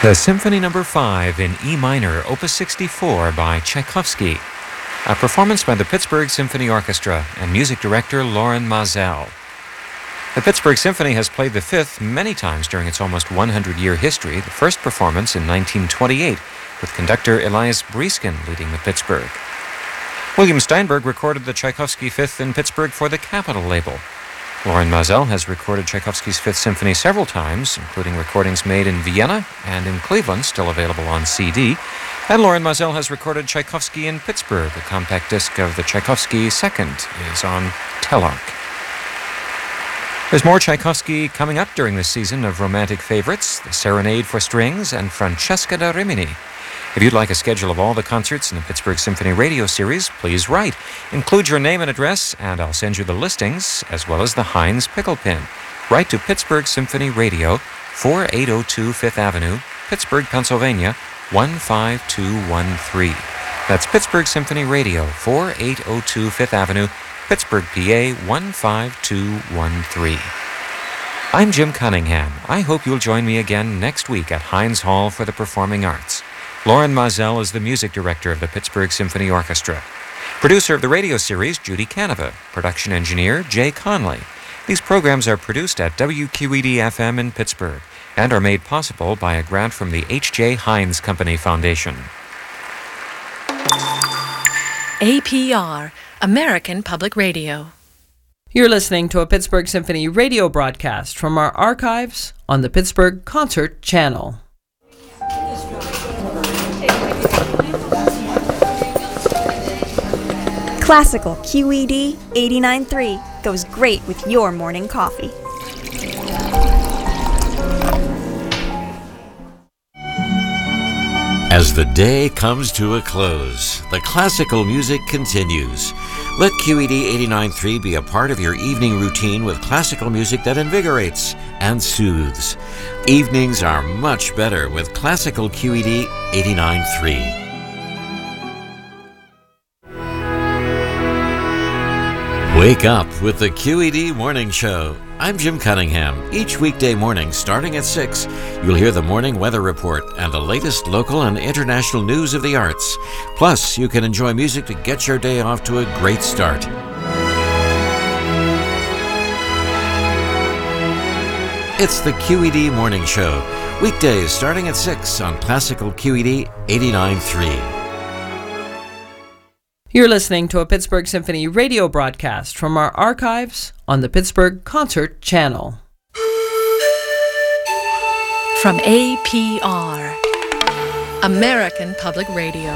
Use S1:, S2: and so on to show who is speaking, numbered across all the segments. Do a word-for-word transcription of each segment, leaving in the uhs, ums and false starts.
S1: The Symphony Number five in E minor, Opus sixty-four by Tchaikovsky. A performance by the Pittsburgh Symphony Orchestra and music director Loren Maazel. The Pittsburgh Symphony has played the Fifth many times during its almost one hundred year history, the first performance in nineteen twenty-eight, with conductor Elias Briesken leading the Pittsburgh. William Steinberg recorded the Tchaikovsky Fifth in Pittsburgh for the Capitol label. Loren Maazel has recorded Tchaikovsky's Fifth Symphony several times, including recordings made in Vienna and in Cleveland, still available on C D. And Loren Maazel has recorded Tchaikovsky in Pittsburgh. A compact disc of the Tchaikovsky Second is on Tellark. There's more Tchaikovsky coming up during this season of romantic favorites, The Serenade for Strings and Francesca da Rimini. If you'd like a schedule of all the concerts in the Pittsburgh Symphony radio series, please write. Include your name and address, and I'll send you the listings, as well as the Heinz pickle pin. Write to Pittsburgh Symphony Radio, forty-eight oh two Fifth Avenue, Pittsburgh, Pennsylvania, one five two one three. That's Pittsburgh Symphony Radio, forty-eight oh two Fifth Avenue, Pittsburgh, P A, one five two one three. I'm Jim Cunningham. I hope you'll join me again next week at Heinz Hall for the Performing Arts. Loren Maazel is the music director of the Pittsburgh Symphony Orchestra. Producer of the radio series, Judy Canova. Production engineer, Jay Conley. These programs are produced at W Q E D F M in Pittsburgh and are made possible by a grant from the H J Heinz Company Foundation.
S2: A P R, American Public Radio.
S3: You're listening to a Pittsburgh Symphony radio broadcast from our archives on the Pittsburgh Concert Channel.
S4: Classical Q E D eighty-nine point three goes great with your morning coffee.
S5: As the day comes to a close, the classical music continues. Let Q E D eighty-nine point three be a part of your evening routine with classical music that invigorates and soothes. Evenings are much better with classical Q E D eighty-nine point three. Wake up with the Q E D Morning Show. I'm Jim Cunningham. Each weekday morning, starting at six, you'll hear the morning weather report and the latest local and international news of the arts. Plus, you can enjoy music to get your day off to a great start. It's the Q E D Morning Show. Weekdays starting at six on Classical Q E D eighty-nine point three.
S3: You're listening to a Pittsburgh Symphony radio broadcast from our archives on the Pittsburgh Concert Channel.
S2: From A P R, American Public Radio.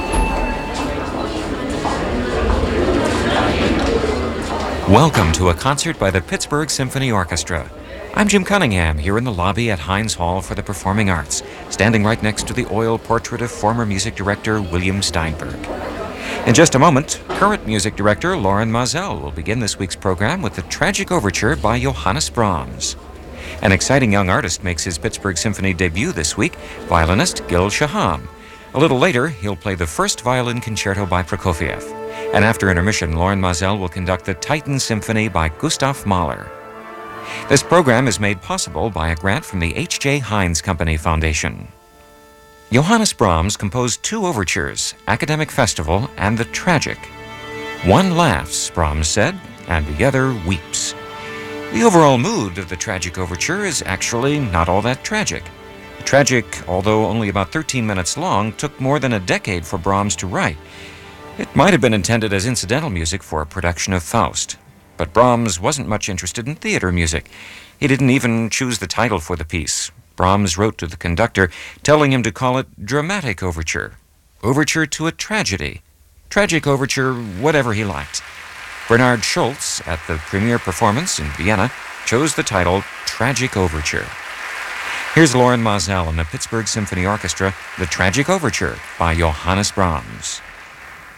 S1: Welcome to a concert by the Pittsburgh Symphony Orchestra. I'm Jim Cunningham, here in the lobby at Heinz Hall for the Performing Arts, standing right next to the oil portrait of former music director William Steinberg. In just a moment, current music director Loren Maazel will begin this week's program with the Tragic Overture by Johannes Brahms. An exciting young artist makes his Pittsburgh Symphony debut this week, violinist Gil Shaham. A little later, he'll play the first violin concerto by Prokofiev. And after intermission, Loren Maazel will conduct the Titan Symphony by Gustav Mahler. This program is made possible by a grant from the H J Heinz Company Foundation. Johannes Brahms composed two overtures, Academic Festival and The Tragic. One laughs, Brahms said, and the other weeps. The overall mood of the Tragic Overture is actually not all that tragic. The Tragic, although only about thirteen minutes long, took more than a decade for Brahms to write. It might have been intended as incidental music for a production of Faust. But Brahms wasn't much interested in theater music. He didn't even choose the title for the piece. Brahms wrote to the conductor, telling him to call it Dramatic Overture, Overture to a Tragedy, Tragic Overture, whatever he liked. Bernhard Schultz, at the premiere performance in Vienna, chose the title Tragic Overture. Here's Loren Maazel and the Pittsburgh Symphony Orchestra, the Tragic Overture by Johannes Brahms.